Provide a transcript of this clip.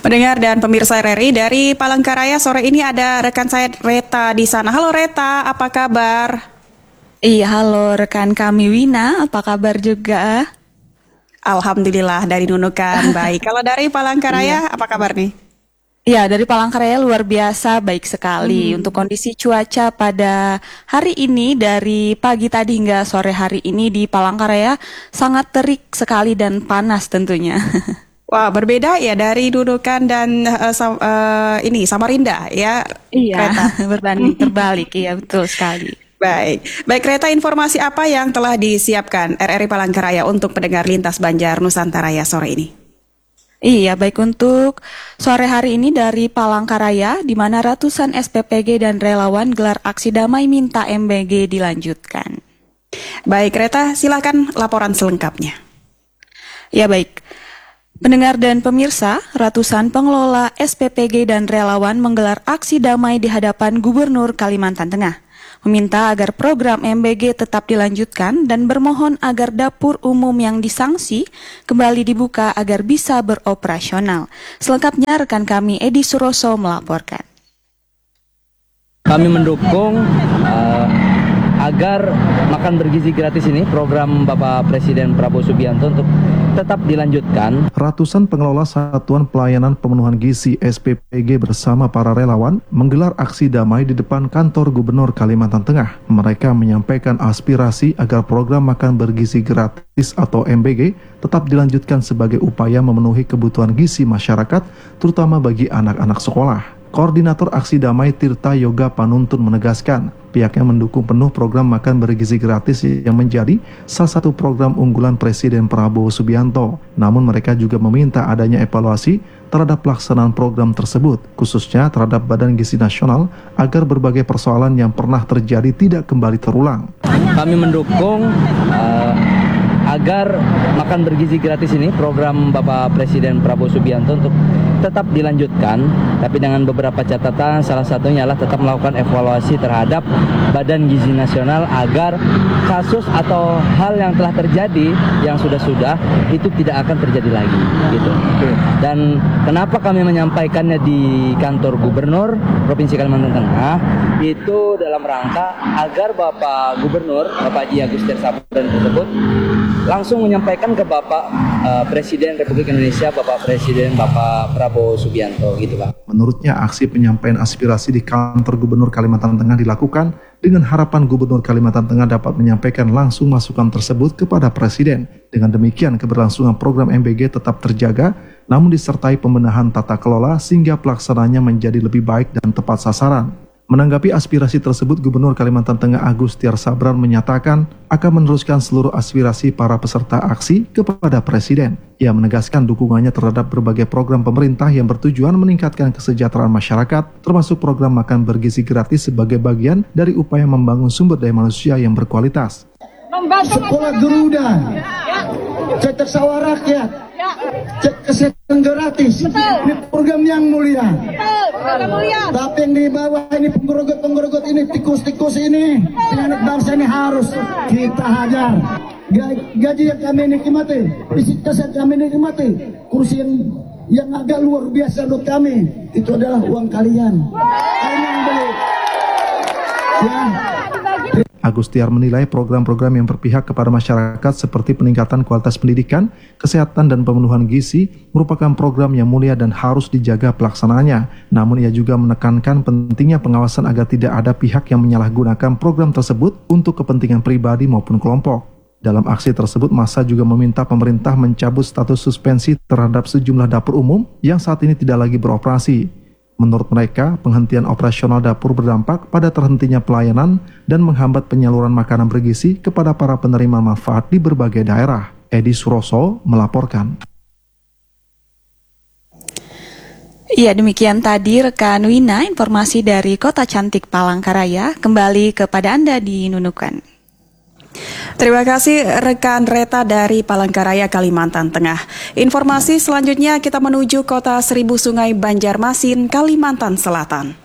Pendengar dan pemirsa RRI dari Palangkaraya, sore ini ada rekan saya Reta di sana. Halo Reta, apa kabar? Iya, halo rekan kami Wina, apa kabar juga? Alhamdulillah dari Nunukan, baik. Kalau dari Palangkaraya, apa kabar nih? Iya, dari Palangkaraya luar biasa, baik sekali. Untuk kondisi cuaca pada hari ini, dari pagi tadi hingga sore hari ini di Palangkaraya, sangat terik sekali dan panas tentunya. Wah, berbeda ya dari Nunukan dan Samarinda ya, Iya, Reta. berbanding terbalik, iya betul sekali. Baik Reta, informasi apa yang telah disiapkan RRI Palangkaraya untuk pendengar Lintas Banjar Nusantara ya sore ini? Iya, baik untuk sore hari ini dari Palangkaraya, di mana ratusan SPPG dan relawan gelar aksi damai minta MBG dilanjutkan. Baik Reta, silakan laporan selengkapnya. Ya baik. Pendengar dan pemirsa, ratusan pengelola SPPG dan relawan menggelar aksi damai di hadapan Gubernur Kalimantan Tengah, meminta agar program MBG tetap dilanjutkan dan bermohon agar dapur umum yang disanksi kembali dibuka agar bisa beroperasional. Selengkapnya rekan kami Edi Suroso melaporkan. Kami mendukung agar makan bergizi gratis ini, program Bapak Presiden Prabowo Subianto, untuk tetap dilanjutkan. Ratusan pengelola Satuan Pelayanan Pemenuhan Gizi SPPG bersama para relawan menggelar aksi damai di depan kantor Gubernur Kalimantan Tengah. Mereka menyampaikan aspirasi agar program makan bergizi gratis atau MBG tetap dilanjutkan sebagai upaya memenuhi kebutuhan gizi masyarakat, terutama bagi anak-anak sekolah. Koordinator Aksi Damai Tirta Yoga Panuntun menegaskan, pihaknya mendukung penuh program makan bergizi gratis yang menjadi salah satu program unggulan Presiden Prabowo Subianto. Namun mereka juga meminta adanya evaluasi terhadap pelaksanaan program tersebut, khususnya terhadap Badan Gizi Nasional, agar berbagai persoalan yang pernah terjadi tidak kembali terulang. Kami mendukung agar makan bergizi gratis ini, program Bapak Presiden Prabowo Subianto, untuk tetap dilanjutkan, tapi dengan beberapa catatan. Salah satunya adalah tetap melakukan evaluasi terhadap Badan Gizi Nasional agar kasus atau hal yang telah terjadi yang sudah itu tidak akan terjadi lagi gitu. Dan kenapa kami menyampaikannya di kantor Gubernur Provinsi Kalimantan Tengah, itu dalam rangka agar Bapak Gubernur, Bapak Haji Agus Tiar Sabran tersebut langsung menyampaikan ke Bapak Presiden Republik Indonesia, Bapak Presiden Bapak Prabowo Subianto gitu Pak. Menurutnya aksi penyampaian aspirasi di kantor Gubernur Kalimantan Tengah dilakukan dengan harapan Gubernur Kalimantan Tengah dapat menyampaikan langsung masukan tersebut kepada Presiden. Dengan demikian keberlangsungan program MBG tetap terjaga, namun disertai pembenahan tata kelola sehingga pelaksananya menjadi lebih baik dan tepat sasaran. Menanggapi aspirasi tersebut, Gubernur Kalimantan Tengah Agus Tiar Sabran menyatakan akan meneruskan seluruh aspirasi para peserta aksi kepada Presiden. Ia menegaskan dukungannya terhadap berbagai program pemerintah yang bertujuan meningkatkan kesejahteraan masyarakat, termasuk program makan bergizi gratis sebagai bagian dari upaya membangun sumber daya manusia yang berkualitas. Sekolah Garuda, cek sawah rakyat, cek kesehatan gratis. Ini program yang mulia. Tapi yang di bawah ini penggerogot ini, tikus-tikus ini, anak bangsa ini harus kita hajar. Gaji yang kami nikmati, fasilitas yang kami nikmati, kursi yang agak luar biasa untuk kami, itu adalah uang kalian. Kalian yang beli. Ya. Agus Tiar menilai program-program yang berpihak kepada masyarakat seperti peningkatan kualitas pendidikan, kesehatan, dan pemenuhan gizi merupakan program yang mulia dan harus dijaga pelaksanaannya. Namun ia juga menekankan pentingnya pengawasan agar tidak ada pihak yang menyalahgunakan program tersebut untuk kepentingan pribadi maupun kelompok. Dalam aksi tersebut, massa juga meminta pemerintah mencabut status suspensi terhadap sejumlah dapur umum yang saat ini tidak lagi beroperasi. Menurut mereka, penghentian operasional dapur berdampak pada terhentinya pelayanan dan menghambat penyaluran makanan bergizi kepada para penerima manfaat di berbagai daerah. Edi Suroso melaporkan. Iya, demikian tadi rekan Wina, informasi dari Kota Cantik Palangkaraya. Kembali kepada Anda di Nunukan. Terima kasih rekan Reta dari Palangkaraya, Kalimantan Tengah. Informasi selanjutnya kita menuju Kota Seribu Sungai, Banjarmasin, Kalimantan Selatan.